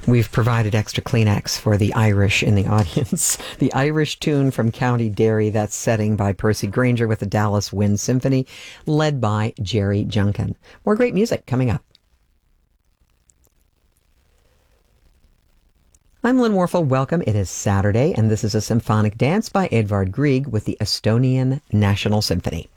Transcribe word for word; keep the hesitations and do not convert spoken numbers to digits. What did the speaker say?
We've provided extra Kleenex for the Irish in the audience. The Irish tune from County Derry, that's setting by Percy Granger with the Dallas Wind Symphony, led by Jerry Junkin. More great music coming up. I'm Lynn Warfel. Welcome. It is Saturday, and this is a symphonic dance by Edvard Grieg with the Estonian National Symphony.